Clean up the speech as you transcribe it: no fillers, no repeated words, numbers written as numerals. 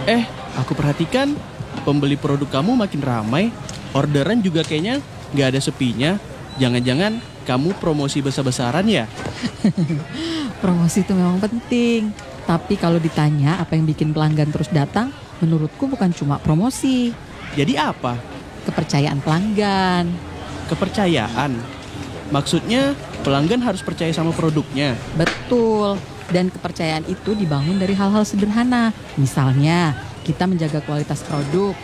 Eh, aku perhatikan pembeli produk kamu makin ramai. Orderan juga kayaknya nggak ada sepinya. Jangan-jangan kamu promosi besar-besaran ya? Promosi itu memang penting. Tapi kalau ditanya apa yang bikin pelanggan terus datang, menurutku bukan cuma promosi, Jadi apa? kepercayaan pelanggan. Kepercayaan. Maksudnya pelanggan harus percaya sama produknya. Betul. Dan kepercayaan itu dibangun dari hal-hal sederhana. Misalnya, kita menjaga kualitas produk,